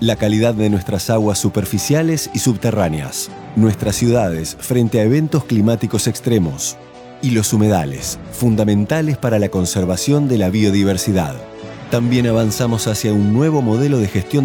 la calidad de nuestras aguas superficiales y subterráneas, nuestras ciudades frente a eventos climáticos extremos y los humedales, fundamentales para la conservación de la biodiversidad. También avanzamos hacia un nuevo modelo de gestión